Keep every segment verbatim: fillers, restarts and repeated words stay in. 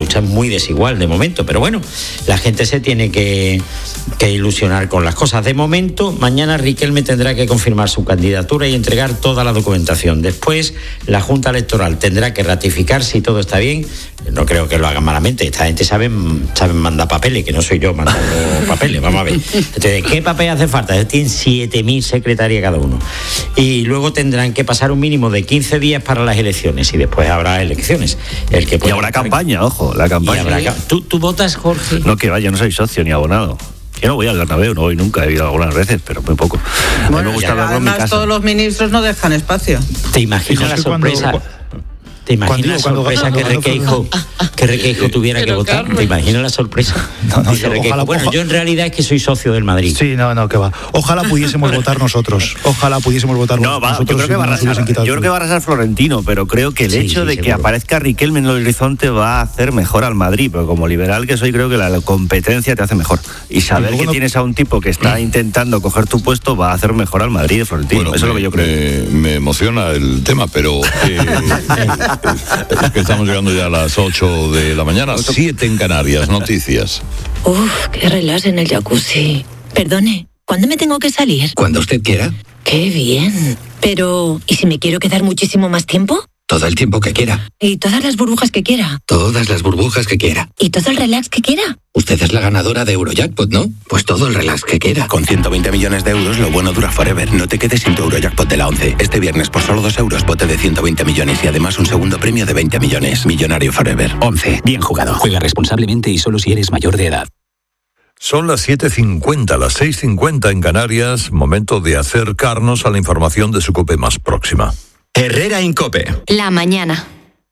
escucha es muy desigual de momento, pero bueno, la gente se tiene que, que ilusionar con las cosas. De momento, mañana Riquelme tendrá que confirmar su candidatura y entregar toda la documentación. Después, la Junta Electoral tendrá que ratificar si todo está bien. No creo que lo hagan malamente. Esta gente sabe, sabe mandar papeles, que no soy yo mandando papeles. Vamos a ver. Entonces, ¿qué papel hace falta? Tienen siete mil secretarias cada uno. Y luego tendrán que pasar un mínimo de quince días para las elecciones y después habrá elecciones. El que y habrá campaña, ojo, la campaña. Habrá, ¿tú, ¿Tú votas, Jorge? No, que vaya, no soy socio ni abonado. Yo no voy al Bernabéu, no voy nunca, he ido algunas veces, pero muy poco. Bueno, a mí me gusta verlo en mi casa. Todos los ministros no dejan espacio. ¿Te imaginas la sorpresa? Cuando... ¿Te imaginas la sorpresa que Requeijo, que Requeijo tuviera que votar? Carlos. ¿Te imaginas la sorpresa? No, no, no, ojalá, bueno, ojalá. Yo en realidad es que soy socio del Madrid. Sí, no, no, que va. Ojalá pudiésemos votar nosotros. Ojalá pudiésemos votar no, va, nosotros. Yo creo que va a arrasar, yo creo que va a arrasar Florentino, pero creo que el sí, hecho sí, de seguro. que aparezca Riquelme en el horizonte va a hacer mejor al Madrid, pero como liberal que soy, creo que la, la competencia te hace mejor. Y saber que no... tienes a un tipo que está intentando coger tu puesto va a hacer mejor al Madrid, Florentino. Bueno, Eso me, es lo que yo creo. Me, me emociona el tema, pero... Eh, que estamos llegando ya a las ocho de la mañana, siete en Canarias, noticias. Uf, qué relax en el jacuzzi. Perdone, ¿cuándo me tengo que salir? Cuando usted quiera. Qué bien. Pero, ¿y si me quiero quedar muchísimo más tiempo? Todo el tiempo que quiera. ¿Y todas las burbujas que quiera? Todas las burbujas que quiera. ¿Y todo el relax que quiera? Usted es la ganadora de Eurojackpot, ¿no? Pues todo el relax que quiera. Con ciento veinte millones de euros, lo bueno dura forever. No te quedes sin tu Eurojackpot de la once. Este viernes, por solo dos euros, bote de ciento veinte millones y además un segundo premio de veinte millones. Millonario forever. once. Bien jugado. Juega responsablemente y solo si eres mayor de edad. Son las siete cincuenta, las seis cincuenta en Canarias. Momento de acercarnos a la información de su COPE más próxima. Herrera en COPE. La mañana.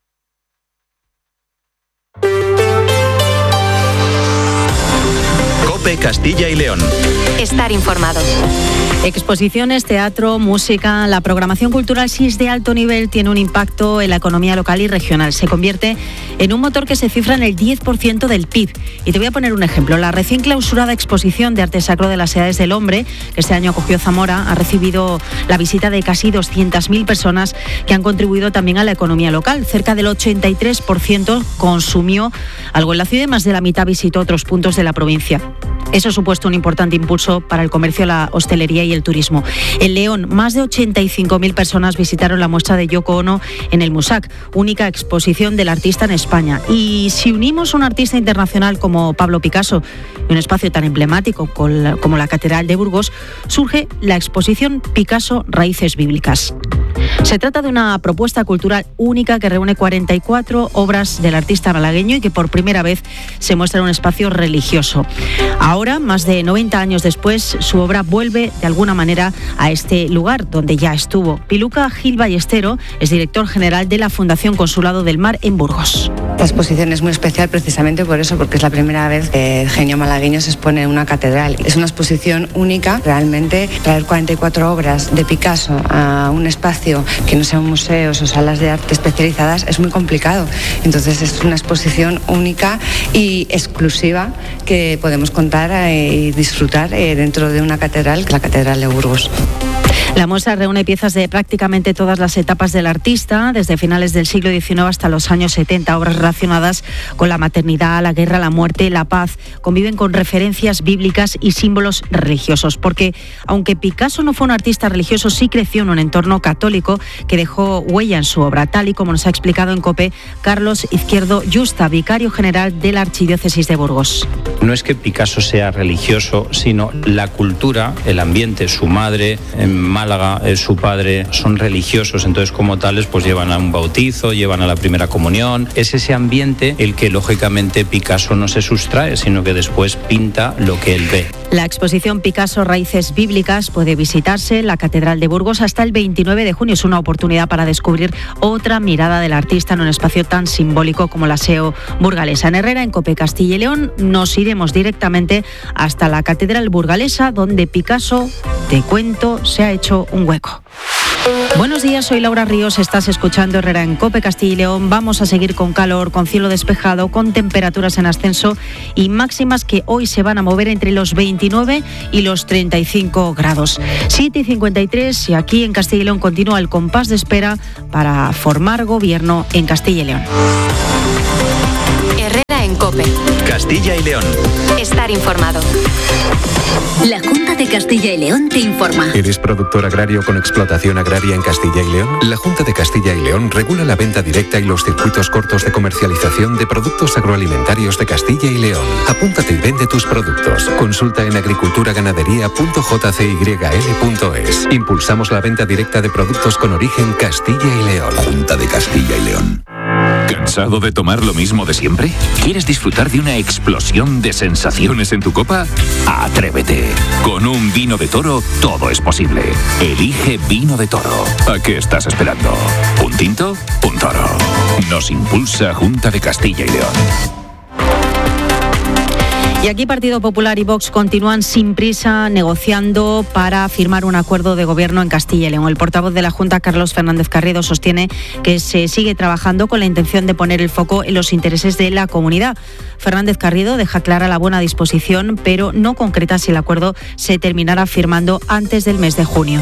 COPE Castilla y León. Estar informado. Exposiciones, teatro, música, la programación cultural, si es de alto nivel, tiene un impacto en la economía local y regional. Se convierte en un motor que se cifra en el diez por ciento del P I B. Y te voy a poner un ejemplo. La recién clausurada exposición de arte sacro de las Edades del Hombre, que este año acogió Zamora, ha recibido la visita de casi doscientas mil personas que han contribuido también a la economía local. Cerca del ochenta y tres por ciento consumió algo en la ciudad y más de la mitad visitó otros puntos de la provincia. Eso ha supuesto un importante impulso para el comercio, la hostelería y el turismo. En León, más de ochenta y cinco mil personas visitaron la muestra de Yoko Ono en el Musac, única exposición del artista en España. Y si unimos un artista internacional como Pablo Picasso y un espacio tan emblemático como la Catedral de Burgos, surge la exposición Picasso Raíces Bíblicas. Se trata de una propuesta cultural única que reúne cuarenta y cuatro obras del artista malagueño y que por primera vez se muestra en un espacio religioso. Ahora, más de noventa años después, su obra vuelve de alguna manera a este lugar donde ya estuvo. Piluca Gil Ballestero es director general de la Fundación Consulado del Mar en Burgos. La exposición es muy especial precisamente por eso, porque es la primera vez que el genio malagueño se expone en una catedral. Es una exposición única. Realmente traer cuarenta y cuatro obras de Picasso a un espacio que no sean museos o salas de arte especializadas es muy complicado. Entonces es una exposición única y exclusiva que podemos contar y disfrutar dentro de una catedral, que es la Catedral de Burgos. La muestra reúne piezas de prácticamente todas las etapas del artista, desde finales del siglo diecinueve hasta los años setenta, obras relacionadas con la maternidad, la guerra, la muerte, la paz, conviven con referencias bíblicas y símbolos religiosos, porque aunque Picasso no fue un artista religioso, sí creció en un entorno católico que dejó huella en su obra, tal y como nos ha explicado en COPE Carlos Izquierdo Yusta, vicario general de la Archidiócesis de Burgos. No es que Picasso sea religioso, sino la cultura, el ambiente, su madre, en Málaga, eh, su padre, son religiosos, entonces como tales pues llevan a un bautizo, llevan a la primera comunión. Es ese ambiente el que lógicamente Picasso no se sustrae, sino que después pinta lo que él ve. La exposición Picasso Raíces Bíblicas puede visitarse en la Catedral de Burgos hasta el veintinueve de junio. Es una oportunidad para descubrir otra mirada del artista en un espacio tan simbólico como la S E O burgalesa. En Herrera, en COPE Castilla y León, nos iremos directamente hasta la Catedral burgalesa, donde Picasso, te cuento, se ha hecho un hueco. Buenos días, soy Laura Ríos, estás escuchando Herrera en COPE Castilla y León. Vamos a seguir con calor, con cielo despejado, con temperaturas en ascenso y máximas que hoy se van a mover entre los veintinueve y los treinta y cinco grados. siete y cincuenta y tres y aquí en Castilla y León continúa el compás de espera para formar gobierno en Castilla y León. Herrera en COPE. Castilla y León. Estar informado. La Junta de Castilla y León te informa. ¿Eres productor agrario con explotación agraria en Castilla y León? La Junta de Castilla y León regula la venta directa y los circuitos cortos de comercialización de productos agroalimentarios de Castilla y León. Apúntate y vende tus productos. Consulta en agriculturaganadería punto j c y l punto es. Impulsamos la venta directa de productos con origen Castilla y León. Junta de Castilla y León. ¿Cansado de tomar lo mismo de siempre? ¿Quieres disfrutar de una explosión de sensaciones en tu copa? ¡Atrévete! Con un vino de Toro todo es posible. Elige Vino de Toro. ¿A qué estás esperando? ¿Un tinto? Un toro. Nos impulsa Junta de Castilla y León. Y aquí Partido Popular y Vox continúan sin prisa negociando para firmar un acuerdo de gobierno en Castilla y León. El portavoz de la Junta, Carlos Fernández Carriedo, sostiene que se sigue trabajando con la intención de poner el foco en los intereses de la comunidad. Fernández Carriedo deja clara la buena disposición, pero no concreta si el acuerdo se terminará firmando antes del mes de junio.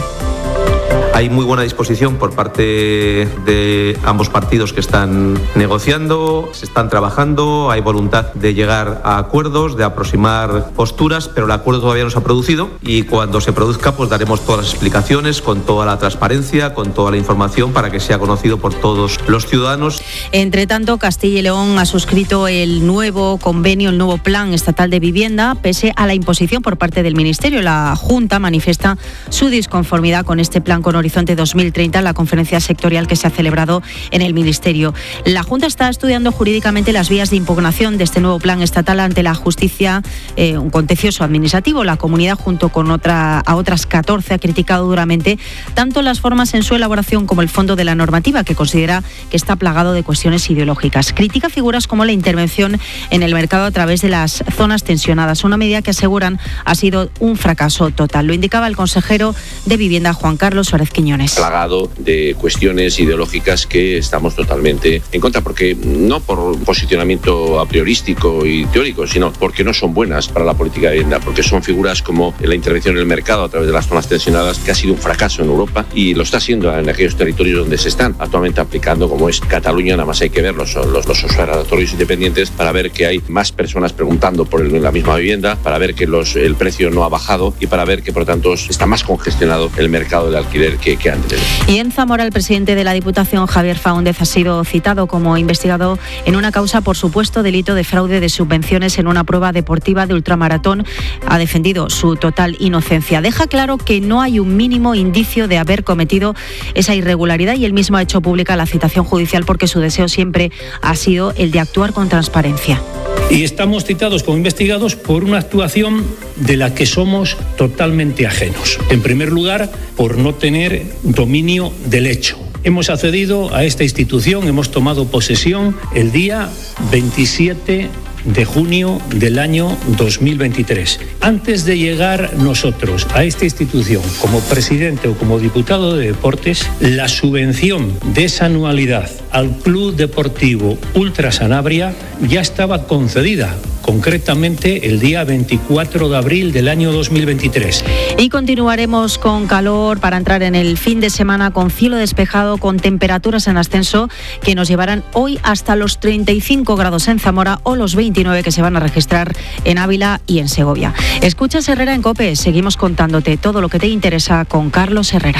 Hay muy buena disposición por parte de ambos partidos que están negociando, se están trabajando, hay voluntad de llegar a acuerdos, de aproximar posturas, pero el acuerdo todavía no se ha producido y cuando se produzca pues daremos todas las explicaciones, con toda la transparencia, con toda la información para que sea conocido por todos los ciudadanos. Entre tanto, Castilla y León ha suscrito el nuevo convenio, el nuevo Plan Estatal de Vivienda, pese a la imposición por parte del Ministerio. La Junta manifiesta su disconformidad con este plan con Horizonte dos mil treinta en la conferencia sectorial que se ha celebrado en el Ministerio. La Junta está estudiando jurídicamente las vías de impugnación de este nuevo plan estatal ante la justicia, eh, un contencioso administrativo. La comunidad, junto con otra, a otras catorce, ha criticado duramente tanto las formas en su elaboración como el fondo de la normativa, que considera que está plagado de cuestiones ideológicas. Critica figuras como la intervención en el mercado a través de las zonas tensionadas, una medida que aseguran ha sido un fracaso total. Lo indicaba el consejero de Vivienda, Juan Carlos Suárez Quiñones. Plagado de cuestiones ideológicas que estamos totalmente en contra, porque no por posicionamiento a priorístico y teórico, sino porque no son buenas para la política de vivienda, porque son figuras como la intervención en el mercado a través de las zonas tensionadas, que ha sido un fracaso en Europa y lo está siendo en aquellos territorios donde se están actualmente aplicando, como es Cataluña. Nada más hay que ver los, los, los observatorios independientes para ver que hay más personas preguntando por el, la misma vivienda, para ver que los, el precio no ha bajado y para ver que, por lo tanto, está más congestionado el mercado del alquiler que, que antes. Y en Zamora, el presidente de la Diputación, Javier Faúndez, ha sido citado como investigado en una causa por supuesto delito de fraude de subvenciones en una prueba deportiva de ultramaratón. Ha defendido su total inocencia. Deja claro que no hay un mínimo indicio de haber cometido esa irregularidad y él mismo ha hecho pública la citación judicial porque su deseo siempre ha sido el de actuar con transparencia. Y estamos citados como investigados por una actuación de la que somos totalmente ajenos. En primer lugar, por no tener dominio del hecho. Hemos accedido a esta institución, hemos tomado posesión el día veintisiete de junio del año dos mil veintitrés. Antes de llegar nosotros a esta institución como presidente o como diputado de deportes, la subvención de esa anualidad al Club Deportivo Ultra Sanabria ya estaba concedida, concretamente el día veinticuatro de abril del año dos mil veintitrés. Y continuaremos con calor para entrar en el fin de semana con cielo despejado, con temperaturas en ascenso que nos llevarán hoy hasta los treinta y cinco grados en Zamora o los veintinueve que se van a registrar en Ávila y en Segovia. Escuchas Herrera en COPE, seguimos contándote todo lo que te interesa con Carlos Herrera.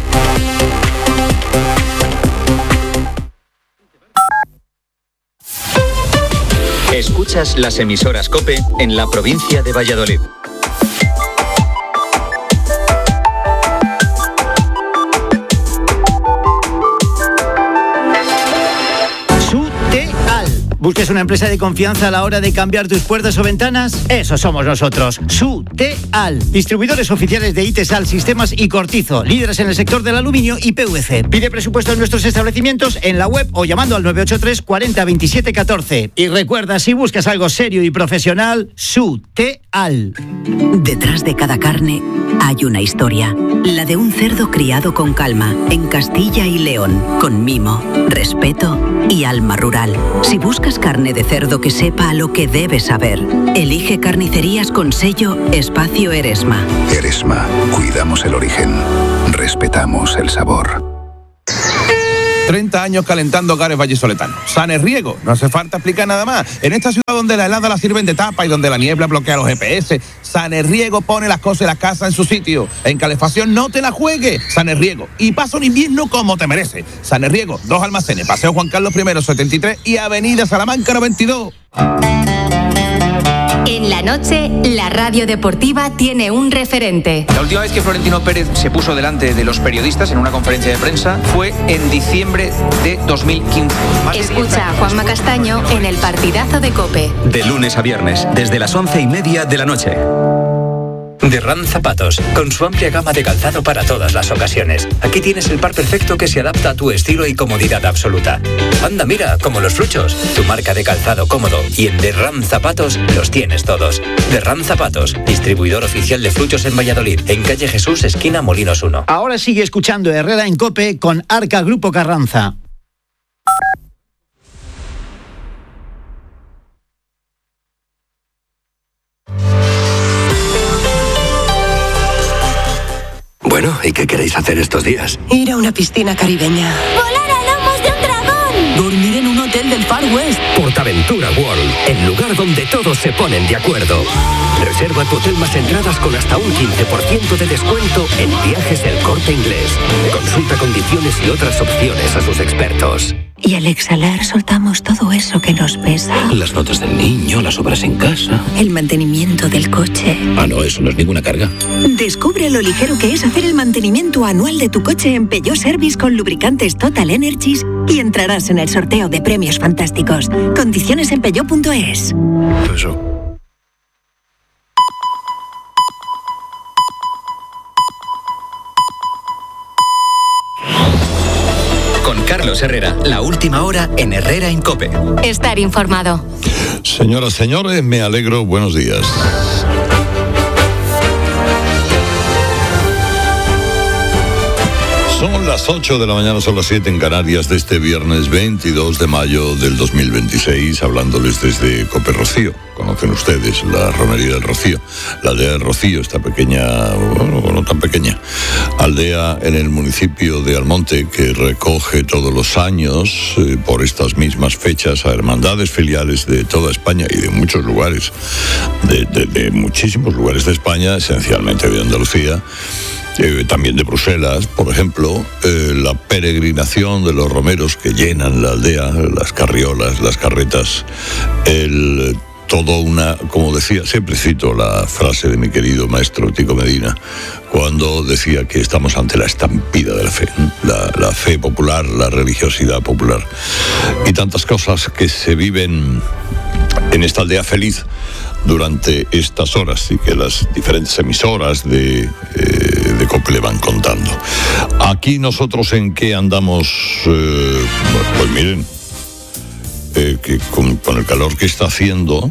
Escuchas las emisoras COPE en la provincia de Valladolid. ¿Busques una empresa de confianza a la hora de cambiar tus puertas o ventanas? Eso somos nosotros, Suteal. Distribuidores oficiales de Itesal, Sistemas y Cortizo, líderes en el sector del aluminio y P V C. Pide presupuesto en nuestros establecimientos en la web o llamando al nueve ocho tres cuarenta veintisiete catorce. Y recuerda, si buscas algo serio y profesional, Suteal. Detrás de cada carne hay una historia, la de un cerdo criado con calma en Castilla y León, con mimo, respeto y alma rural. Si buscas carne de cerdo que sepa a lo que debes saber, elige Carnicerías con sello Espacio Eresma. Eresma, cuidamos el origen, respetamos el sabor. treinta años calentando hogares vallisoletanos. Sanerriego, no hace falta explicar nada más. En esta ciudad donde la helada la sirven de tapa y donde la niebla bloquea los G P S, Sanerriego pone las cosas y las casas en su sitio. En calefacción no te la juegues. Sanerriego. Y pasa un invierno como te merece. Sanerriego, dos almacenes, Paseo Juan Carlos I setenta y tres y Avenida Salamanca noventa y dos. En la noche, la radio deportiva tiene un referente. La última vez que Florentino Pérez se puso delante de los periodistas en una conferencia de prensa fue en diciembre de dos mil quince. Escucha a Juanma Castaño en el partidazo de COPE. De lunes a viernes, desde las once y media de la noche. Derram Zapatos, con su amplia gama de calzado para todas las ocasiones. Aquí tienes el par perfecto que se adapta a tu estilo y comodidad absoluta. Anda, mira, como los Fluchos, tu marca de calzado cómodo. Y en Derram Zapatos los tienes todos. Derram Zapatos, distribuidor oficial de Fluchos en Valladolid, en calle Jesús, esquina Molinos uno. Ahora sigue escuchando Herrera en COPE con Arca Grupo Carranza. Bueno, ¿y qué queréis hacer estos días? Ir a una piscina caribeña. ¡Volar a lomos de un dragón! Dormir en un hotel del Far West. Portaventura World, el lugar donde todos se ponen de acuerdo. Reserva tu hotel más entradas con hasta un quince por ciento de descuento en Viajes El Corte Inglés. Consulta condiciones y otras opciones a sus expertos. Y al exhalar soltamos todo eso que nos pesa. Las notas del niño, las obras en casa. El mantenimiento del coche. Ah, no, eso no es ninguna carga. Descubre lo ligero que es hacer el mantenimiento anual de tu coche en Peugeot Service con lubricantes Total Energies y entrarás en el sorteo de premios fantásticos. Condiciones en peugeot punto es. Eso. Carlos Herrera, la última hora en Herrera en COPE. Estar informado. Señoras, señores, me alegro. Buenos días. Son las ocho de la mañana, son las siete en Canarias de este viernes veintidós de mayo del dos mil veintiséis, hablándoles desde COPE Rocío. Conocen ustedes la romería del Rocío, la aldea del Rocío, esta pequeña, bueno, no tan pequeña, aldea en el municipio de Almonte que recoge todos los años, eh, por estas mismas fechas, a hermandades filiales de toda España y de muchos lugares, de, de, de muchísimos lugares de España, esencialmente de Andalucía. Eh, también de Bruselas, por ejemplo, eh, la peregrinación de los romeros que llenan la aldea, las carriolas, las carretas, el, todo una, como decía, siempre cito la frase de mi querido maestro Tico Medina, cuando decía que estamos ante la estampida de la fe, la, la fe popular, la religiosidad popular, y tantas cosas que se viven en esta aldea feliz durante estas horas y que las diferentes emisoras de, eh, de COPE le van contando. Aquí nosotros en qué andamos, eh, pues miren, eh, que con, con el calor que está haciendo,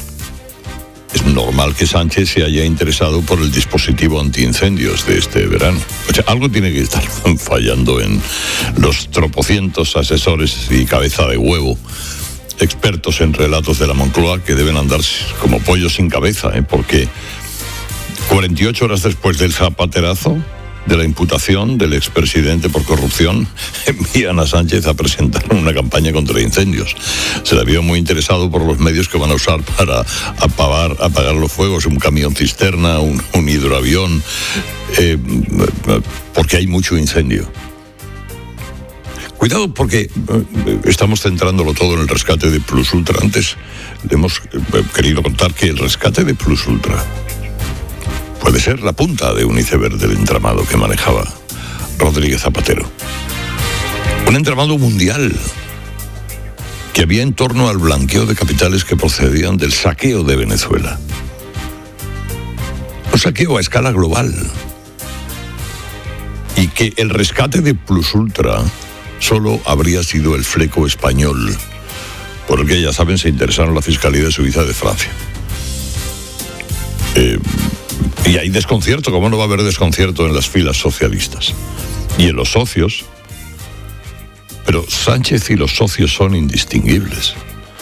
es normal que Sánchez se haya interesado por el dispositivo antiincendios de este verano. O sea, algo tiene que estar fallando en los tropocientos asesores y cabeza de huevo expertos en relatos de la Moncloa que deben andar como pollos sin cabeza, ¿eh? Porque cuarenta y ocho horas después del zapaterazo, de la imputación del expresidente por corrupción, envían a Sánchez a presentar una campaña contra incendios. Se le vio muy interesado por los medios que van a usar para apagar, apagar los fuegos, un camión cisterna, un, un hidroavión, eh, porque hay mucho incendio. Cuidado porque estamos centrándolo todo en el rescate de Plus Ultra. Antes le hemos querido contar que el rescate de Plus Ultra puede ser la punta de un iceberg del entramado que manejaba Rodríguez Zapatero. Un entramado mundial que había en torno al blanqueo de capitales que procedían del saqueo de Venezuela. Un saqueo a escala global. Y que el rescate de Plus Ultra solo habría sido el fleco español, por el que, ya saben, se interesaron la Fiscalía de Suiza de Francia. Eh, y hay desconcierto, ¿cómo no va a haber desconcierto en las filas socialistas? Y en los socios. Pero Sánchez y los socios son indistinguibles.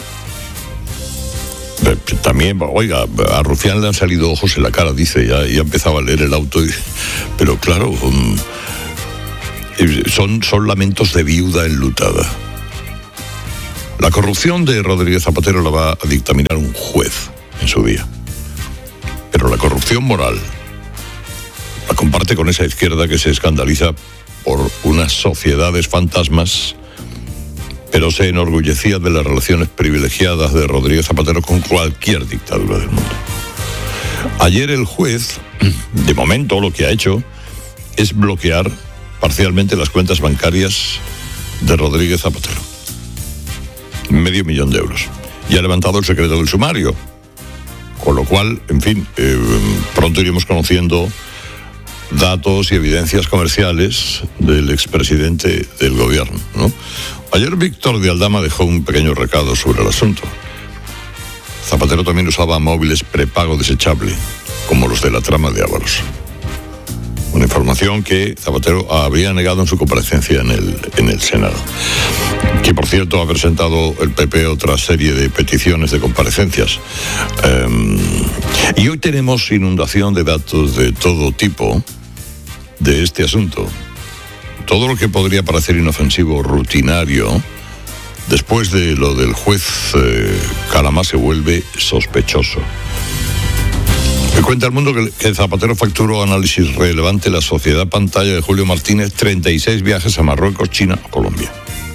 Eh, también, oiga, a Rufián le han salido ojos en la cara, dice, ya, ya empezaba a leer el auto, y, pero claro... Um, son, son lamentos de viuda enlutada. La corrupción de Rodríguez Zapatero la va a dictaminar un juez en su día. Pero la corrupción moral la comparte con esa izquierda que se escandaliza por unas sociedades fantasmas, pero se enorgullecía de las relaciones privilegiadas de Rodríguez Zapatero con cualquier dictadura del mundo. Ayer el juez, de momento, lo que ha hecho es bloquear parcialmente las cuentas bancarias de Rodríguez Zapatero. Medio millón de euros. Y ha levantado el secreto del sumario. Con lo cual, en fin, eh, pronto iremos conociendo datos y evidencias comerciales del expresidente del gobierno, ¿no? Ayer Víctor de Aldama dejó un pequeño recado sobre el asunto. Zapatero también usaba móviles prepago desechable, como los de la trama de Ábalos. Una información que Zapatero habría negado en su comparecencia en el, en el Senado. Que, por cierto, ha presentado el P P otra serie de peticiones de comparecencias. Um, y hoy tenemos inundación de datos de todo tipo de este asunto. Todo lo que podría parecer inofensivo o rutinario, después de lo del juez eh, Calamá, se vuelve sospechoso. Me cuenta el mundo que, que Zapatero facturó análisis relevante la sociedad pantalla de Julio Martínez, treinta y seis viajes a Marruecos, China o Colombia.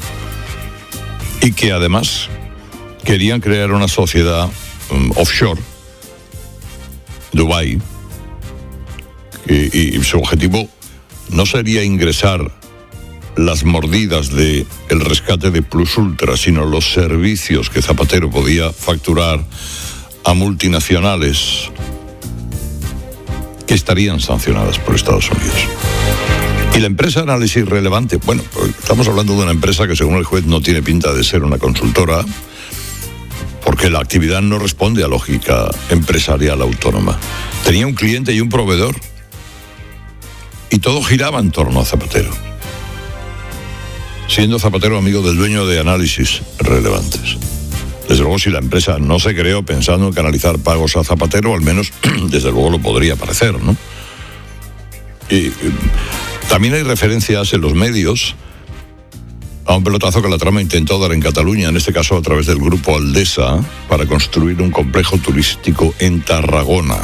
Y que además querían crear una sociedad um, offshore, Dubái, y, y su objetivo no sería ingresar las mordidas del rescate de Plus Ultra, sino los servicios que Zapatero podía facturar a multinacionales que estarían sancionadas por Estados Unidos. Y la empresa Análisis Relevante, bueno, estamos hablando de una empresa que según el juez no tiene pinta de ser una consultora, porque la actividad no responde a lógica empresarial autónoma. Tenía un cliente y un proveedor, y todo giraba en torno a Zapatero, siendo Zapatero amigo del dueño de Análisis Relevantes. Desde luego, si la empresa no se creó pensando en canalizar pagos a Zapatero, al menos, desde luego, lo podría parecer, ¿no? Y también hay referencias en los medios a un pelotazo que la trama intentó dar en Cataluña, en este caso a través del grupo Aldesa, para construir un complejo turístico en Tarragona,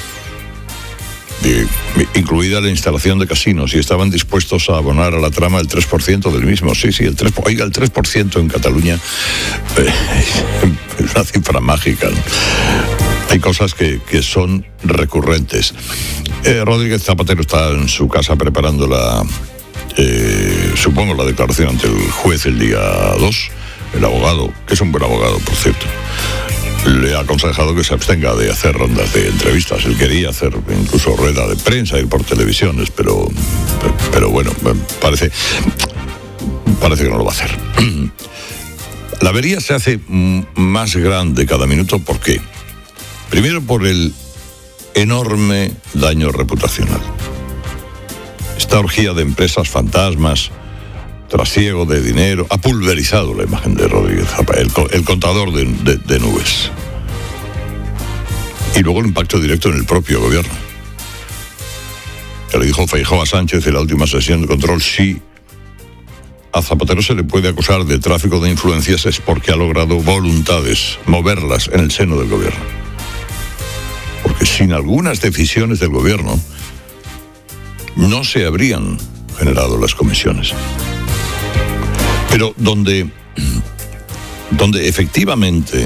de, incluida la instalación de casinos, y estaban dispuestos a abonar a la trama el tres por ciento del mismo. Sí, sí, el tres por ciento, oiga, el tres por ciento en Cataluña eh, es una cifra mágica, ¿no? Hay cosas que, que son recurrentes. Eh, Rodríguez Zapatero está en su casa preparando la, eh, supongo, la declaración ante el juez el día dos. El abogado, que es un buen abogado, por cierto, le ha aconsejado que se abstenga de hacer rondas de entrevistas. Él quería hacer incluso rueda de prensa, ir por televisiones, pero, pero bueno, parece, parece que no lo va a hacer. La avería se hace más grande cada minuto. ¿Por qué? Primero, por el enorme daño reputacional. Esta orgía de empresas fantasmas, trasiego de dinero, ha pulverizado la imagen de Rodríguez Zapatero, el, el contador de, de, de nubes. Y luego el impacto directo en el propio gobierno. Que le dijo Feijóo a Sánchez en la última sesión de control: si a Zapatero se le puede acusar de tráfico de influencias es porque ha logrado voluntades, moverlas en el seno del gobierno. Porque sin algunas decisiones del gobierno no se habrían generado las comisiones. Pero donde, donde efectivamente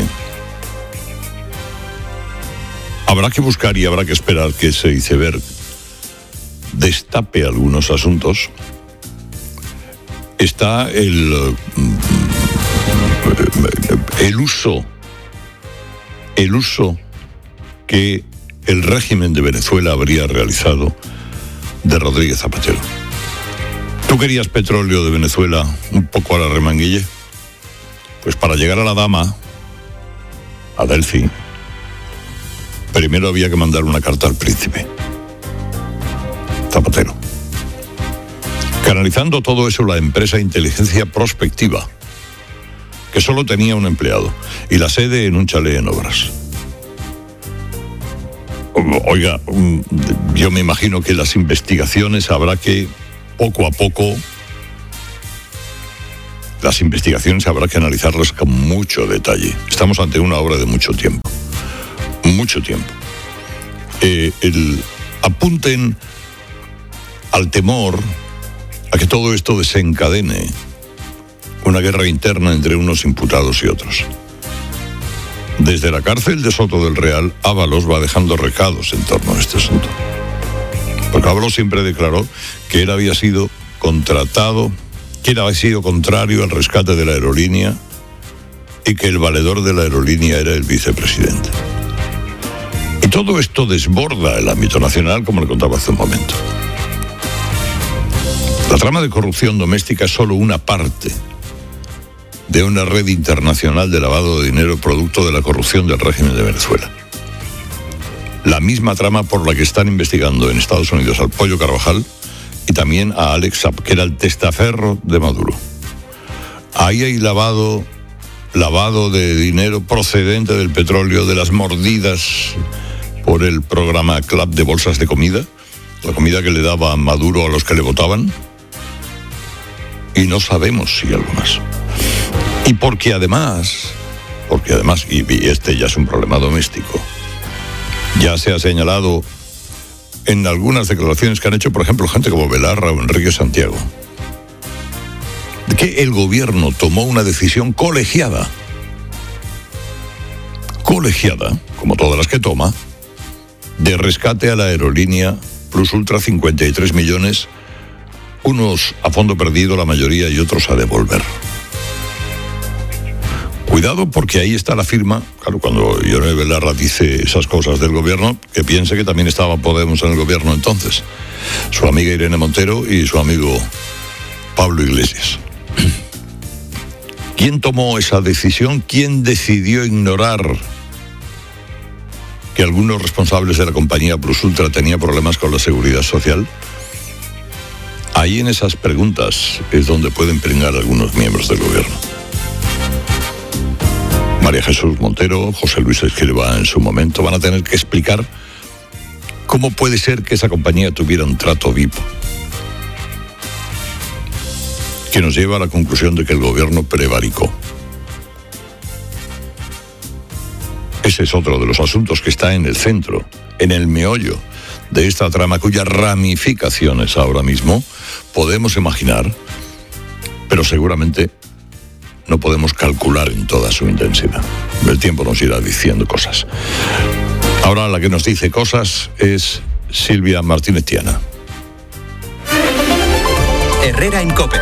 habrá que buscar y habrá que esperar que ese iceberg destape algunos asuntos, está el, el uso, el uso que el régimen de Venezuela habría realizado de Rodríguez Zapatero. ¿Tú querías petróleo de Venezuela un poco a la remanguille? Pues para llegar a la dama, a Delphi, primero había que mandar una carta al príncipe Zapatero. Canalizando todo eso, la empresa Inteligencia Prospectiva, que solo tenía un empleado y la sede en un chalet en Obras. Oiga, yo me imagino que las investigaciones habrá que poco a poco las investigaciones habrá que analizarlas con mucho detalle. Estamos ante una obra de mucho tiempo. Mucho tiempo. Eh, el, apunten al temor a que todo esto desencadene una guerra interna entre unos imputados y otros. Desde la cárcel de Soto del Real, Ábalos va dejando recados en torno a este asunto. Porque Ábalos siempre declaró que él había sido contratado, que él había sido contrario al rescate de la aerolínea y que el valedor de la aerolínea era el vicepresidente. Y todo esto desborda el ámbito nacional, como le contaba hace un momento. La trama de corrupción doméstica es solo una parte de una red internacional de lavado de dinero producto de la corrupción del régimen de Venezuela. La misma trama por la que están investigando en Estados Unidos al Pollo Carvajal y también a Alex Saab, que era el testaferro de Maduro. Ahí hay lavado, lavado de dinero procedente del petróleo, de las mordidas por el programa Club de bolsas de comida, la comida que le daba Maduro a los que le votaban, y no sabemos si algo más. Y porque además, porque además, y, y este ya es un problema doméstico, ya se ha señalado en algunas declaraciones que han hecho, por ejemplo, gente como Belarra o Enrique Santiago, de que el gobierno tomó una decisión colegiada, colegiada, como todas las que toma, de rescate a la aerolínea Plus Ultra, cincuenta y tres millones, unos a fondo perdido la mayoría y otros a devolver. Cuidado, porque ahí está la firma. Claro, cuando Ione Belarra dice esas cosas del gobierno, que piense que también estaba Podemos en el gobierno entonces. Su amiga Irene Montero y su amigo Pablo Iglesias. ¿Quién tomó esa decisión? ¿Quién decidió ignorar que algunos responsables de la compañía Plus Ultra tenían problemas con la seguridad social? Ahí en esas preguntas es donde pueden pringar algunos miembros del gobierno. María Jesús Montero, José Luis Escrivá en su momento van a tener que explicar cómo puede ser que esa compañía tuviera un trato V I P, que nos lleva a la conclusión de que el gobierno prevaricó. Ese es otro de los asuntos que está en el centro, en el meollo de esta trama, cuyas ramificaciones ahora mismo podemos imaginar, pero seguramente no podemos calcular en toda su intensidad. El tiempo nos irá diciendo cosas. Ahora la que nos dice cosas es Silvia Martínez Tiana. Herrera en COPE.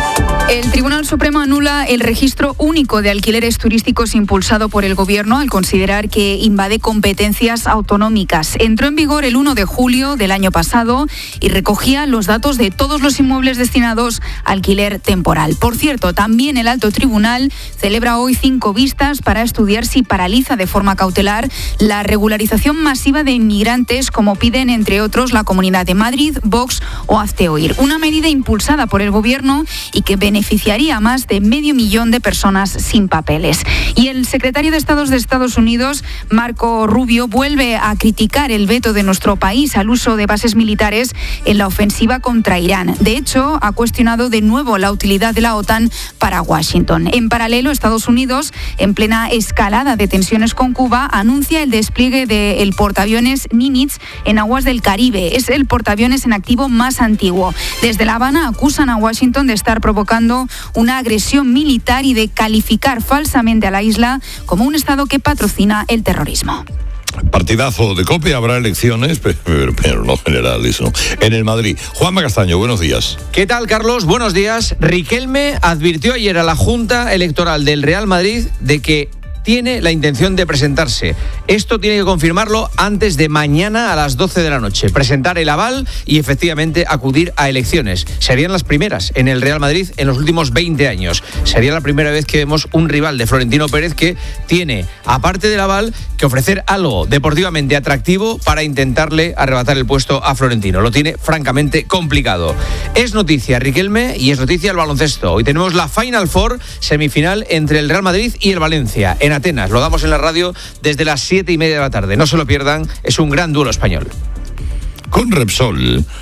El Tribunal Supremo anula el registro único de alquileres turísticos impulsado por el Gobierno al considerar que invade competencias autonómicas. Entró en vigor el uno de julio del año pasado y recogía los datos de todos los inmuebles destinados a alquiler temporal. Por cierto, también el Alto Tribunal celebra hoy cinco vistas para estudiar si paraliza de forma cautelar la regularización masiva de inmigrantes, como piden, entre otros, la Comunidad de Madrid, Vox o Hazte Oír. Una medida impulsada por el Gobierno y que beneficia beneficiaría a más de medio millón de personas sin papeles. Y el secretario de Estado de Estados Unidos, Marco Rubio, vuelve a criticar el veto de nuestro país al uso de bases militares en la ofensiva contra Irán. De hecho, ha cuestionado de nuevo la utilidad de la OTAN para Washington. En paralelo, Estados Unidos, en plena escalada de tensiones con Cuba, anuncia el despliegue del portaaviones Nimitz en aguas del Caribe. Es el portaaviones en activo más antiguo. Desde La Habana acusan a Washington de estar provocando una agresión militar y de calificar falsamente a la isla como un Estado que patrocina el terrorismo. Partidazo de COPE, habrá elecciones, pero, pero no generales, ¿no? En el Madrid. Juanma Castaño, buenos días. ¿Qué tal, Carlos? Buenos días. Riquelme advirtió ayer a la Junta Electoral del Real Madrid de que tiene la intención de presentarse. Esto tiene que confirmarlo antes de mañana a las doce de la noche. Presentar el aval y efectivamente acudir a elecciones. Serían las primeras en el Real Madrid en los últimos veinte años. Sería la primera vez que vemos un rival de Florentino Pérez que tiene, aparte del aval, que ofrecer algo deportivamente atractivo para intentarle arrebatar el puesto a Florentino. Lo tiene francamente complicado. Es noticia Riquelme y es noticia el baloncesto. Hoy tenemos la Final Four, semifinal entre el Real Madrid y el Valencia en Atenas. Lo damos en la radio desde las siete y media de la tarde. No se lo pierdan, es un gran duelo español. Con Repsol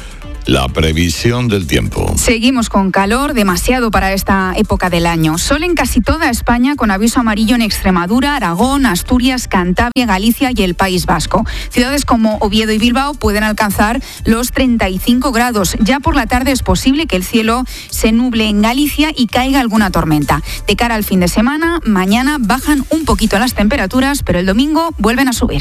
La previsión del tiempo. Seguimos con calor, demasiado para esta época del año. Sol en casi toda España, con aviso amarillo en Extremadura, Aragón, Asturias, Cantabria, Galicia y el País Vasco. Ciudades como Oviedo y Bilbao pueden alcanzar los treinta y cinco grados. Ya por la tarde es posible que el cielo se nuble en Galicia y caiga alguna tormenta. De cara al fin de semana, mañana bajan un poquito las temperaturas, pero el domingo vuelven a subir.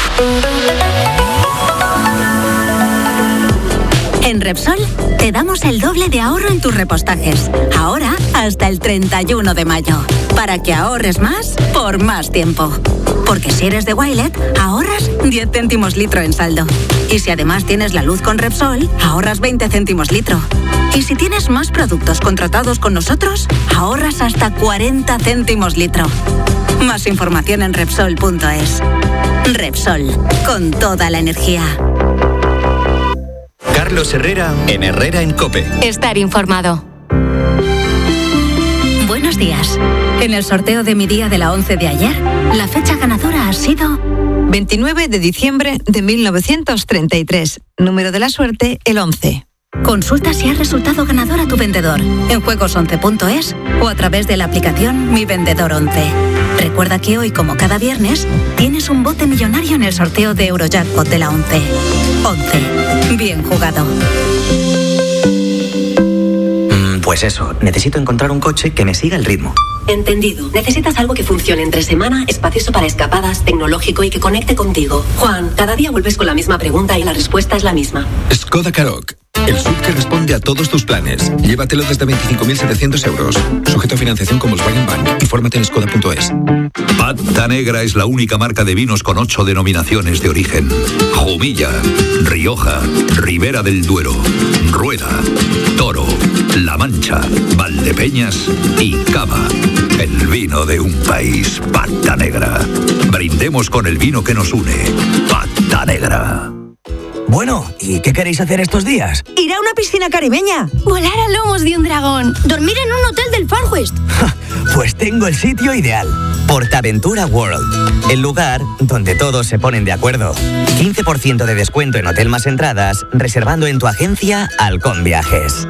En Repsol te damos el doble de ahorro en tus repostajes. Ahora hasta el treinta y uno de mayo. Para que ahorres más por más tiempo. Porque si eres de Wilet, ahorras diez céntimos litro en saldo. Y si además tienes la luz con Repsol, ahorras veinte céntimos litro. Y si tienes más productos contratados con nosotros, ahorras hasta cuarenta céntimos litro. Más información en Repsol punto es. Repsol, con toda la energía. Carlos Herrera en Herrera en COPE. Estar informado. Buenos días. En el sorteo de mi día de la once de ayer, la fecha ganadora ha sido veintinueve de diciembre de mil novecientos treinta y tres. Número de la suerte, el once. Consulta si has resultado ganador a tu vendedor en juegos once punto es o a través de la aplicación Mi Vendedor once. Recuerda que hoy, como cada viernes, tienes un bote millonario en el sorteo de Eurojackpot de la once. once. Bien jugado. Pues eso, necesito encontrar un coche que me siga el ritmo. Entendido. Necesitas algo que funcione entre semana, espacioso para escapadas, tecnológico y que conecte contigo. Juan, cada día vuelves con la misma pregunta y la respuesta es la misma. Skoda Karoq. El S U V que responde a todos tus planes. Llévatelo desde veinticinco mil setecientos euros. Sujeto a financiación con Volkswagen Bank. Infórmate en skoda punto es. Pata Negra es la única marca de vinos con ocho denominaciones de origen. Jumilla, Rioja, Ribera del Duero, Rueda, Toro, La Mancha, Valdepeñas y Cava. El vino de un país. Pata Negra. Brindemos con el vino que nos une. Pata Negra. Bueno, ¿y qué queréis hacer estos días? Ir a una piscina caribeña. Volar a lomos de un dragón. Dormir en un hotel del Far West. Pues tengo el sitio ideal. Portaventura World. El lugar donde todos se ponen de acuerdo. quince por ciento de descuento en hotel más entradas, reservando en tu agencia Halcón Viajes.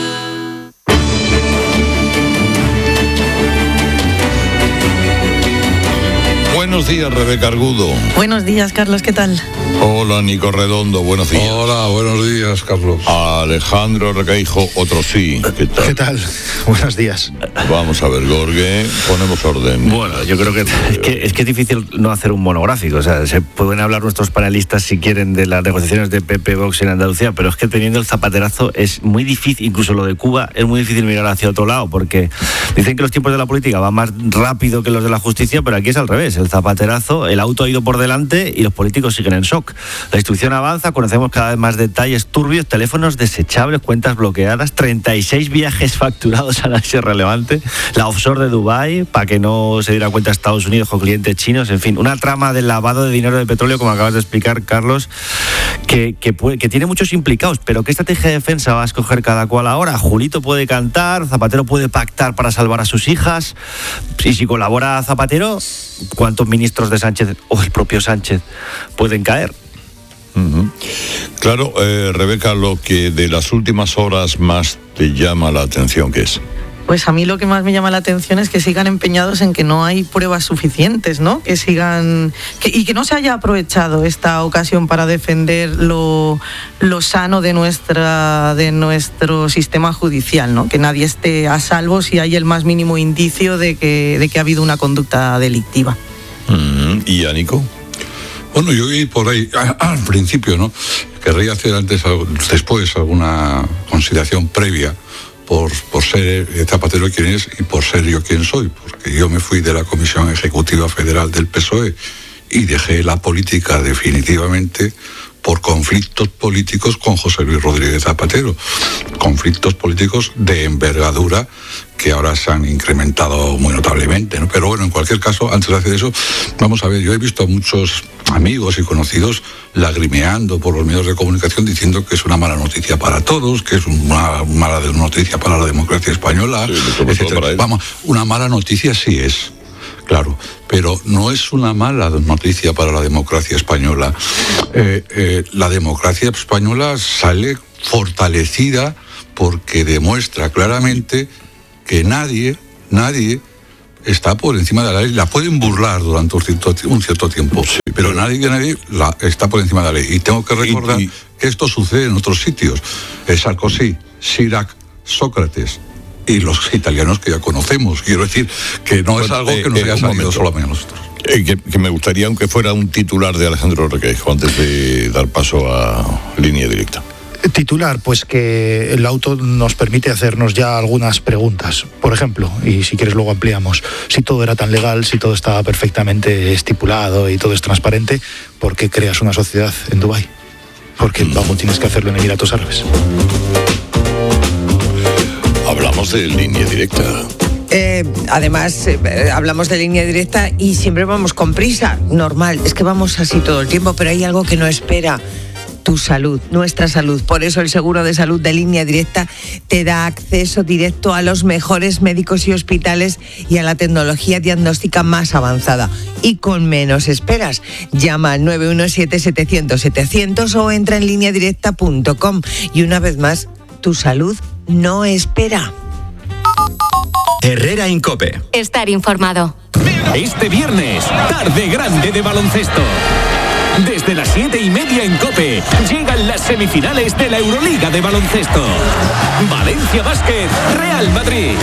Buenos días, Rebeca Argudo. Buenos días, Carlos, ¿qué tal? Hola, Nico Redondo, buenos días. Hola, buenos días, Carlos. Alejandro Requeijo, otro sí. ¿Qué tal? ¿Qué tal? Buenos días. Vamos a ver, Gorge, ponemos orden. Bueno, yo creo que es, que es que es difícil no hacer un monográfico. O sea, se pueden hablar nuestros panelistas si quieren de las negociaciones de P P Vox en Andalucía, pero es que teniendo el zapaterazo es muy difícil, incluso lo de Cuba, es muy difícil mirar hacia otro lado, porque dicen que los tiempos de la política van más rápido que los de la justicia, pero aquí es al revés. El zapaterazo, el auto ha ido por delante y los políticos siguen en shock. La instrucción avanza, conocemos cada vez más detalles turbios, teléfonos desechables, cuentas bloqueadas, treinta y seis viajes facturados a la Sierra Levante, la offshore de Dubái, para que no se diera cuenta Estados Unidos con clientes chinos, en fin, una trama de lavado de dinero de petróleo, como acabas de explicar, Carlos, que, que, puede, que tiene muchos implicados, pero ¿qué estrategia de defensa va a escoger cada cual ahora? Julito puede cantar, Zapatero puede pactar para salvar a sus hijas, y si colabora Zapatero, ¿cuántos ministros de Sánchez o el propio Sánchez pueden caer? Uh-huh. Claro, eh, Rebeca, lo que de las últimas horas más te llama la atención, ¿qué es? Pues a mí lo que más me llama la atención es que sigan empeñados en que no hay pruebas suficientes, ¿no? Que sigan que, y que no se haya aprovechado esta ocasión para defender lo, lo sano de nuestra de nuestro sistema judicial, ¿no? Que nadie esté a salvo si hay el más mínimo indicio de que de que ha habido una conducta delictiva. Uh-huh. ¿Y Ánico? Bueno, yo vi por ahí, al principio, ¿no? Querría hacer antes, después, alguna consideración previa por, por ser Zapatero quien es y por ser yo quien soy, porque yo me fui de la Comisión Ejecutiva Federal del P S O E y dejé la política definitivamente por conflictos políticos con José Luis Rodríguez Zapatero. Conflictos políticos de envergadura que ahora se han incrementado muy notablemente, ¿no? Pero bueno, en cualquier caso, antes de hacer eso, vamos a ver, yo he visto a muchos amigos y conocidos lagrimeando por los medios de comunicación diciendo que es una mala noticia para todos, que es una mala noticia para la democracia española, sí, etcétera. Vamos, una mala noticia sí es. Claro, pero no es una mala noticia para la democracia española. Eh, eh, la democracia española sale fortalecida porque demuestra claramente que nadie, nadie está por encima de la ley. La pueden burlar durante un cierto, un cierto tiempo, sí, pero nadie que nadie la, está por encima de la ley. Y tengo que recordar y, y... que esto sucede en otros sitios. El Sarkozy, Chirac, Sócrates y los italianos que ya conocemos. Quiero decir que no pues, es algo que nos eh, haya salido solamente a nosotros. Eh, que, que me gustaría, aunque fuera un titular de Alejandro Requeijo, antes de dar paso a Línea Directa. Titular, pues que el auto nos permite hacernos ya algunas preguntas. Por ejemplo, y si quieres luego ampliamos, si todo era tan legal, si todo estaba perfectamente estipulado y todo es transparente, ¿por qué creas una sociedad en Dubái? ¿Por qué luego tienes que hacerlo en Emiratos Árabes? Hablamos de Línea Directa. Eh, además, eh, hablamos de Línea Directa y siempre vamos con prisa. Normal, es que vamos así todo el tiempo, pero hay algo que no espera. Tu salud, nuestra salud. Por eso el seguro de salud de Línea Directa te da acceso directo a los mejores médicos y hospitales y a la tecnología diagnóstica más avanzada. Y con menos esperas. Llama al nueve uno siete, setecientos, setecientos o entra en línea directa punto com. Y una vez más, tu salud no espera. Herrera Incope. Estar informado. Este viernes, tarde grande de baloncesto. Desde las siete y media en COPE llegan las semifinales de la Euroliga de baloncesto. Valencia Basket, Real Madrid.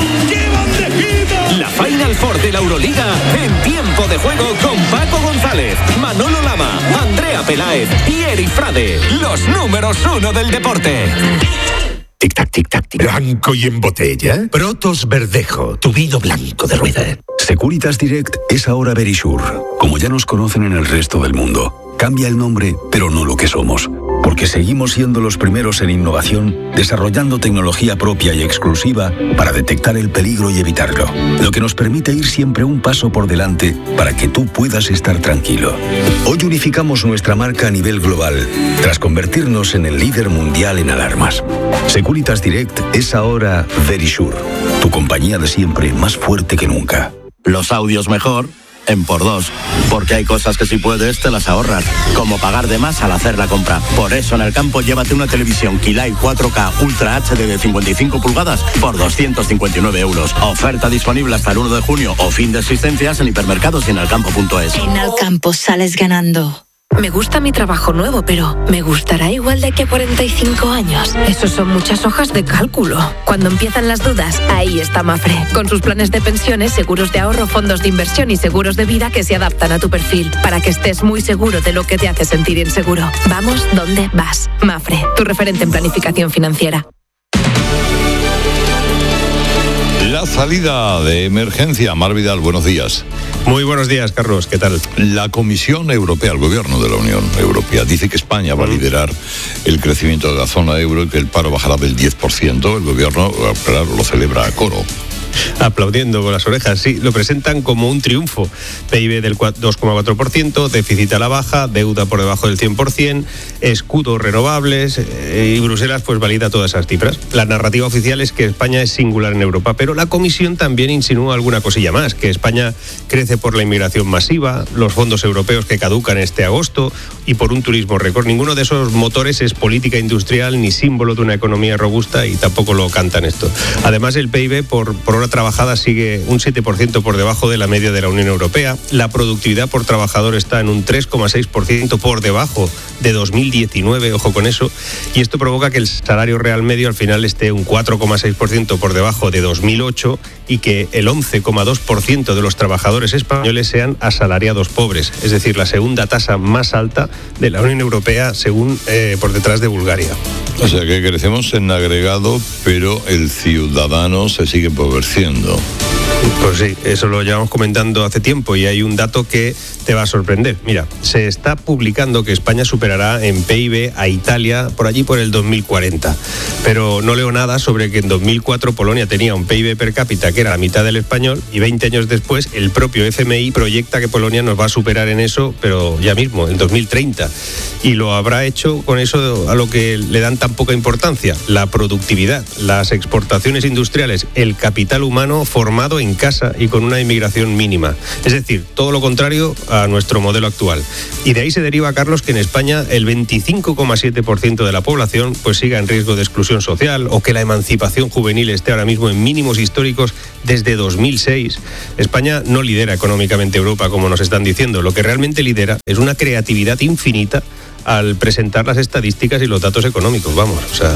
La Final Four de la Euroliga en tiempo de juego con Paco González, Manolo Lama, Andrea Peláez y Eric Frade. Los números uno del deporte. Tic-tac, tic-tac, tic. Blanco y en botella. Protos Verdejo, tu vino blanco de rueda. Securitas Direct es ahora Verisure. Como ya nos conocen en el resto del mundo, cambia el nombre, pero no lo que somos. Porque seguimos siendo los primeros en innovación, desarrollando tecnología propia y exclusiva para detectar el peligro y evitarlo. Lo que nos permite ir siempre un paso por delante para que tú puedas estar tranquilo. Hoy unificamos nuestra marca a nivel global, tras convertirnos en el líder mundial en alarmas. Securitas Direct es ahora Verisure, tu compañía de siempre más fuerte que nunca. Los audios mejor en por dos, porque hay cosas que si puedes te las ahorras, como pagar de más al hacer la compra. Por eso en el campo llévate una televisión Kilai cuatro K Ultra H D de cincuenta y cinco pulgadas por doscientos cincuenta y nueve euros. Oferta disponible hasta el uno de junio o fin de existencias en hipermercados y en alcampo punto es. En Alcampo sales ganando. Me gusta mi trabajo nuevo, pero ¿me gustará igual de aquí a cuarenta y cinco años? Eso son muchas hojas de cálculo. Cuando empiezan las dudas, ahí está Mafre. Con sus planes de pensiones, seguros de ahorro, fondos de inversión y seguros de vida que se adaptan a tu perfil, para que estés muy seguro de lo que te hace sentir inseguro. Vamos donde vas. Mafre, tu referente en planificación financiera. La salida de emergencia. Mar Vidal, buenos días. Muy buenos días, Carlos. ¿Qué tal? La Comisión Europea, el gobierno de la Unión Europea, dice que España va a liderar el crecimiento de la zona euro y que el paro bajará del diez por ciento. El gobierno, claro, lo celebra a coro. Aplaudiendo con las orejas, sí, lo presentan como un triunfo. P I B del dos coma cuatro por ciento, déficit a la baja, deuda por debajo del cien por ciento, escudos renovables, eh, y Bruselas pues valida todas esas cifras. La narrativa oficial es que España es singular en Europa, pero la Comisión también insinúa alguna cosilla más, que España crece por la inmigración masiva, los fondos europeos que caducan este agosto y por un turismo récord. Ninguno de esos motores es política industrial ni símbolo de una economía robusta y tampoco lo cantan esto. Además, el P I B por, por trabajada sigue un siete por ciento por debajo de la media de la Unión Europea. La productividad por trabajador está en un tres coma seis por ciento por debajo de dos mil diecinueve, ojo con eso, y esto provoca que el salario real medio al final esté un cuatro coma seis por ciento por debajo de dos mil ocho y que el once coma dos por ciento de los trabajadores españoles sean asalariados pobres, es decir, la segunda tasa más alta de la Unión Europea, según eh, por detrás de Bulgaria. O sea que crecemos en agregado, pero el ciudadano se sigue empobreciendo. Pues sí, eso lo llevamos comentando hace tiempo y hay un dato que te va a sorprender. Mira, se está publicando que España superará en P I B a Italia por allí por el dos mil cuarenta. Pero no leo nada sobre que en dos mil cuatro Polonia tenía un P I B per cápita que era la mitad del español y veinte años después el propio F M I proyecta que Polonia nos va a superar en eso, pero ya mismo, en dos mil treinta. Y lo habrá hecho con eso a lo que le dan tan poca importancia, la productividad, las exportaciones industriales, el capital humano formado en casa escasa y con una inmigración mínima. Es decir, todo lo contrario a nuestro modelo actual. Y de ahí se deriva, Carlos, que en España el veinticinco coma siete por ciento de la población pues siga en riesgo de exclusión social, o que la emancipación juvenil esté ahora mismo en mínimos históricos desde dos mil seis. España no lidera económicamente Europa, como nos están diciendo. Lo que realmente lidera es una creatividad infinita al presentar las estadísticas y los datos económicos, vamos, o sea...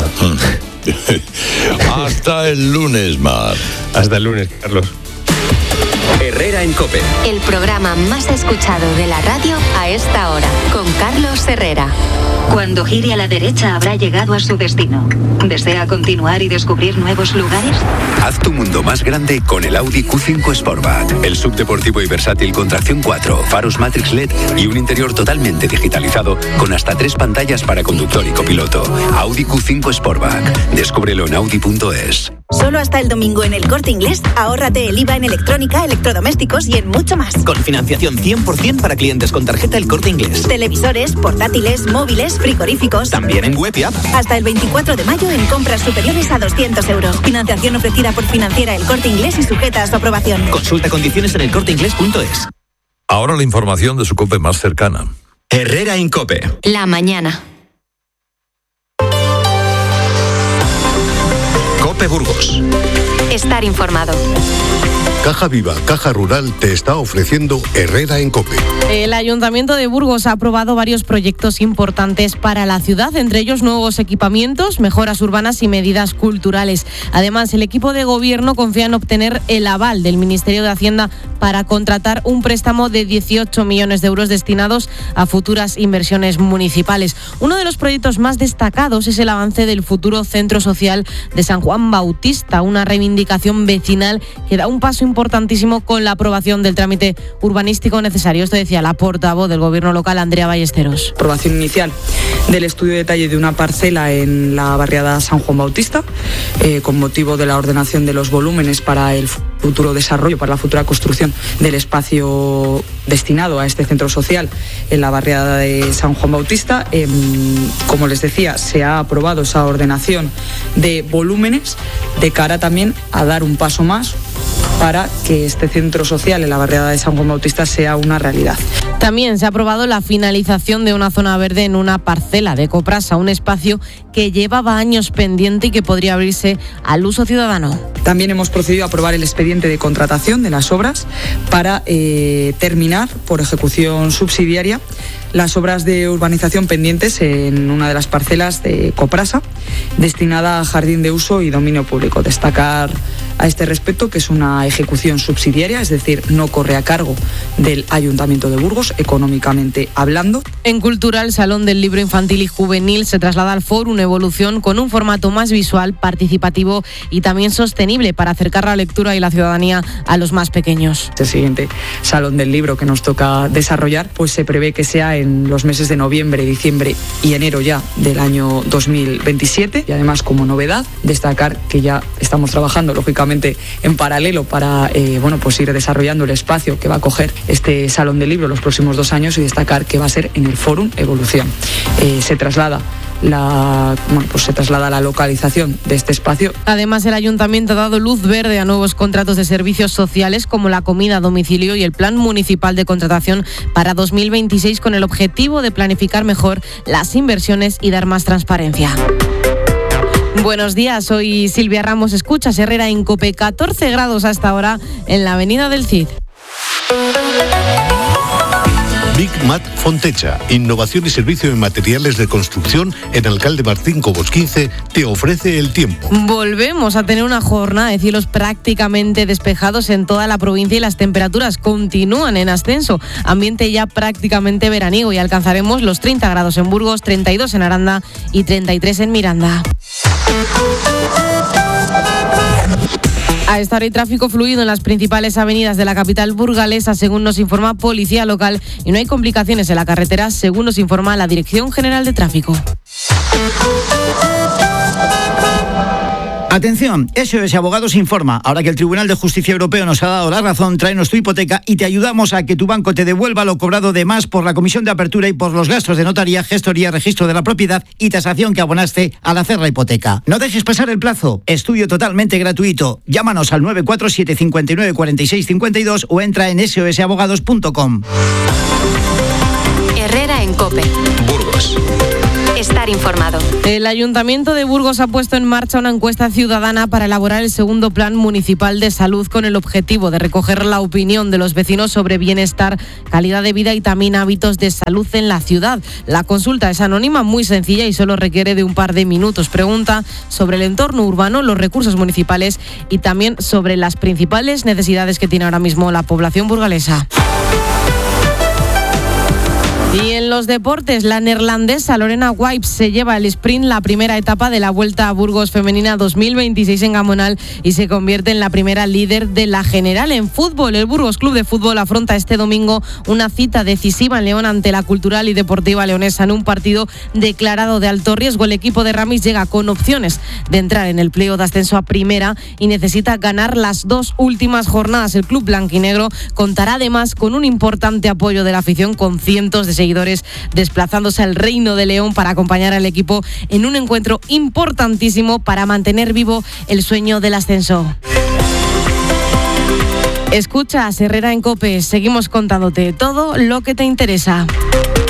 Hasta el lunes, Mar. Hasta el lunes, Carlos. Herrera en COPE. El programa más escuchado de la radio a esta hora, con Carlos Herrera. Cuando gire a la derecha habrá llegado a su destino. ¿Desea continuar y descubrir nuevos lugares? Haz tu mundo más grande con el Audi Q cinco Sportback. El subdeportivo y versátil con tracción cuatro, faros Matrix L E D y un interior totalmente digitalizado con hasta tres pantallas para conductor y copiloto. Audi Q cinco Sportback. Descúbrelo en audi punto es. Solo hasta el domingo en El Corte Inglés, ahórrate el I V A en electrónica, electrodomésticos y en mucho más. Con financiación cien por ciento para clientes con tarjeta El Corte Inglés. Televisores, portátiles, móviles, frigoríficos. También en web y app. Hasta el veinticuatro de mayo en compras superiores a doscientos euros. Financiación ofrecida por Financiera El Corte Inglés y sujeta a su aprobación. Consulta condiciones en el corte inglés punto es. Ahora la información de su COPE más cercana. Herrera en COPE. La mañana. COPE Burgos. Estar informado. Caja Viva, Caja Rural te está ofreciendo Herrera en COPE. El Ayuntamiento de Burgos ha aprobado varios proyectos importantes para la ciudad, entre ellos nuevos equipamientos, mejoras urbanas y medidas culturales. Además, el equipo de gobierno confía en obtener el aval del Ministerio de Hacienda para contratar un préstamo de dieciocho millones de euros destinados a futuras inversiones municipales. Uno de los proyectos más destacados es el avance del futuro Centro Social de San Juan Bautista, una reivindicación vecinal que da un paso importantísimo con la aprobación del trámite urbanístico necesario. Esto decía la portavoz del gobierno local, Andrea Ballesteros. Aprobación inicial del estudio de detalle de una parcela en la barriada San Juan Bautista, eh, con motivo de la ordenación de los volúmenes para el futuro desarrollo, para la futura construcción del espacio destinado a este centro social en la barriada de San Juan Bautista. Eh, como les decía, se ha aprobado esa ordenación de volúmenes de cara también a dar un paso más para que este centro social en la barriada de San Juan Bautista sea una realidad. También se ha aprobado la finalización de una zona verde en una parcela de Coprasa, un espacio que llevaba años pendiente y que podría abrirse al uso ciudadano. También hemos procedido a aprobar el expediente de contratación de las obras para eh, terminar por ejecución subsidiaria las obras de urbanización pendientes en una de las parcelas de Coprasa, destinada a jardín de uso y dominio público. Destacar a este respecto que es una ejecución subsidiaria, es decir, no corre a cargo del Ayuntamiento de Burgos, económicamente hablando. En Cultura, el Salón del Libro Infantil y Juvenil se traslada al Fórum Evolución con un formato más visual, participativo y también sostenible para acercar la lectura y la ciudadanía a los más pequeños. El siguiente Salón del Libro que nos toca desarrollar, pues se prevé que sea en los meses de noviembre, diciembre y enero ya del año dos mil veintisiete. Y además, como novedad, destacar que ya estamos trabajando, lógicamente, en paralelo para eh, bueno, pues ir desarrollando el espacio que va a coger este Salón del Libro los próximos dos años y destacar que va a ser en el Fórum Evolución. Eh, se traslada La, bueno, pues se traslada la localización de este espacio. Además, el Ayuntamiento ha dado luz verde a nuevos contratos de servicios sociales como la comida a domicilio y el Plan Municipal de Contratación para dos mil veintiséis, con el objetivo de planificar mejor las inversiones y dar más transparencia. Buenos días, soy Silvia Ramos, escuchas Herrera en COPE. catorce grados hasta ahora en la Avenida del Cid. Big Mat Fontecha, innovación y servicio en materiales de construcción en Alcalde Martín Cobos quince, te ofrece el tiempo. Volvemos a tener una jornada de cielos prácticamente despejados en toda la provincia y las temperaturas continúan en ascenso. Ambiente ya prácticamente veraniego y alcanzaremos los treinta grados en Burgos, treinta y dos en Aranda y treinta y tres en Miranda. A esta hora hay tráfico fluido en las principales avenidas de la capital burgalesa, según nos informa Policía Local, y no hay complicaciones en la carretera, según nos informa la Dirección General de Tráfico. Atención, S O S Abogados informa. Ahora que el Tribunal de Justicia Europeo nos ha dado la razón, tráenos tu hipoteca y te ayudamos a que tu banco te devuelva lo cobrado de más por la comisión de apertura y por los gastos de notaría, gestoría, registro de la propiedad y tasación que abonaste al hacer la hipoteca. No dejes pasar el plazo. Estudio totalmente gratuito. Llámanos al nueve cuatro siete cinco nueve cuatro seis cinco dos o entra en s o s abogados punto com. Herrera en COPE. Burgos. Estar informado. El Ayuntamiento de Burgos ha puesto en marcha una encuesta ciudadana para elaborar el segundo Plan Municipal de Salud con el objetivo de recoger la opinión de los vecinos sobre bienestar, calidad de vida y también hábitos de salud en la ciudad. La consulta es anónima, muy sencilla y solo requiere de un par de minutos. Pregunta sobre el entorno urbano, los recursos municipales y también sobre las principales necesidades que tiene ahora mismo la población burgalesa. Y en los deportes, la neerlandesa Lorena Wips se lleva el sprint, la primera etapa de la Vuelta a Burgos Femenina dos mil veintiséis en Gamonal y se convierte en la primera líder de la general. En fútbol, el Burgos Club de Fútbol afronta este domingo una cita decisiva en León ante la Cultural y Deportiva Leonesa en un partido declarado de alto riesgo. El equipo de Ramis llega con opciones de entrar en el playoff de ascenso a primera y necesita ganar las dos últimas jornadas. El club blanquinegro contará además con un importante apoyo de la afición con cientos de seguidores desplazándose al Reino de León para acompañar al equipo en un encuentro importantísimo para mantener vivo el sueño del ascenso. Escuchas Herrera en COPE, seguimos contándote todo lo que te interesa.